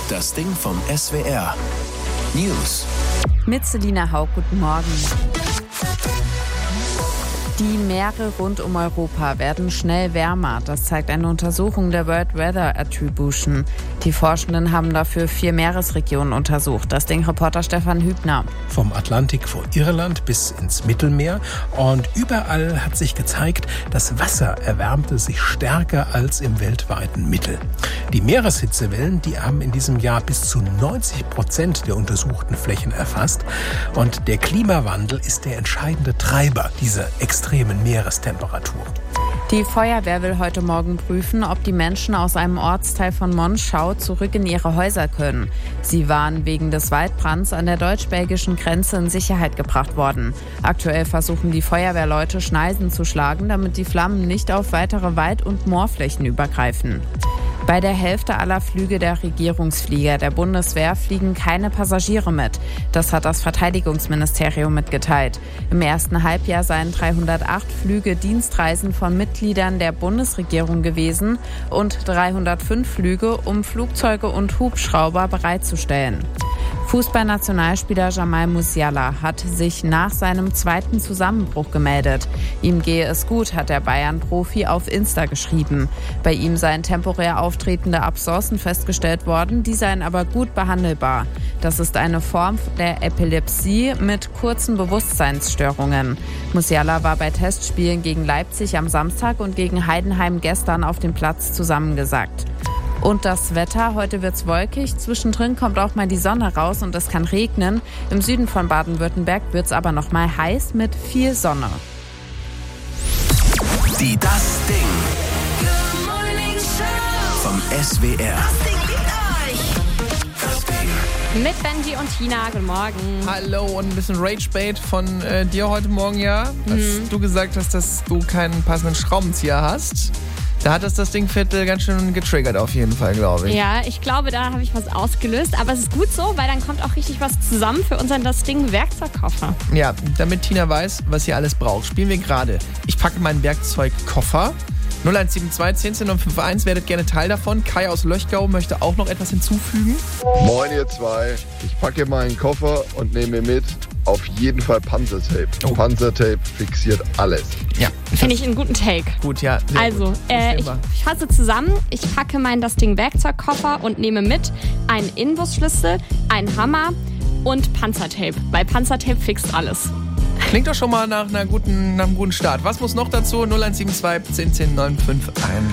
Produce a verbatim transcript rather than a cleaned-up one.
Das Ding vom S W R. News. Mit Selina Haug, guten Morgen. Die Meere rund um Europa werden schnell wärmer. Das zeigt eine Untersuchung der World Weather Attribution. Die Forschenden haben dafür vier Meeresregionen untersucht. Das Ding-Reporter Stefan Hübner. Vom Atlantik vor Irland bis ins Mittelmeer. Und überall hat sich gezeigt, das Wasser erwärmte sich stärker als im weltweiten Mittel. Die Meereshitzewellen, die haben in diesem Jahr bis zu neunzig Prozent der untersuchten Flächen erfasst. Und der Klimawandel ist der entscheidende Treiber dieser extremen Meerestemperatur. Die Feuerwehr will heute Morgen prüfen, ob die Menschen aus einem Ortsteil von Monschau zurück in ihre Häuser können. Sie waren wegen des Waldbrands an der deutsch-belgischen Grenze in Sicherheit gebracht worden. Aktuell versuchen die Feuerwehrleute, Schneisen zu schlagen, damit die Flammen nicht auf weitere Wald- und Moorflächen übergreifen. Bei der Hälfte aller Flüge der Regierungsflieger der Bundeswehr fliegen keine Passagiere mit. Das hat das Verteidigungsministerium mitgeteilt. Im ersten Halbjahr seien dreihundertacht Flüge Dienstreisen von Mitgliedern der Bundesregierung gewesen und dreihundertfünf Flüge, um Flugzeuge und Hubschrauber bereitzustellen. Fußballnationalspieler Jamal Musiala hat sich nach seinem zweiten Zusammenbruch gemeldet. Ihm gehe es gut, hat der Bayern-Profi auf Insta geschrieben. Bei ihm seien temporär auftretende Abscessen festgestellt worden, die seien aber gut behandelbar. Das ist eine Form der Epilepsie mit kurzen Bewusstseinsstörungen. Musiala war bei Testspielen gegen Leipzig am Samstag und gegen Heidenheim gestern auf dem Platz zusammengesackt. Und das Wetter, heute wird's wolkig, zwischendrin kommt auch mal die Sonne raus und es kann regnen. Im Süden von Baden-Württemberg wird's aber noch mal heiß mit viel Sonne. Die Das Ding vom S W R. Das Ding. Mit Benji und Tina, guten Morgen. Hallo und ein bisschen Rage-Bait von äh, dir heute Morgen, ja. Als Mhm. du gesagt hast, dass du keinen passenden Schraubenzieher hast, da hat das das Dingviertel ganz schön getriggert auf jeden Fall, glaube ich. Ja, ich glaube, da habe ich was ausgelöst. Aber es ist gut so, weil dann kommt auch richtig was zusammen für unseren Das Ding Werkzeugkoffer. Ja, damit Tina weiß, was sie alles braucht, spielen wir gerade. Ich packe meinen Werkzeugkoffer. null eins sieben zwei, zehn zehn neun fünf eins, werdet gerne Teil davon. Kai aus Löchgau möchte auch noch etwas hinzufügen. Moin ihr zwei, ich packe meinen Koffer und nehme mit auf jeden Fall Panzertape. Oh. Panzertape fixiert alles. Ja, Finde ich einen guten Take. gut, ja. sehr Also, gut. Das äh, nehmen ich, wir. ich fasse zusammen. Ich packe meinen Das Ding Werkzeugkoffer und nehme mit einen Inbusschlüssel, einen Hammer und Panzertape. Weil Panzertape fixt alles. Klingt doch schon mal nach, einer guten, nach einem guten Start. Was muss noch dazu? null eins sieben zwei, zehn zehn neun fünf eins.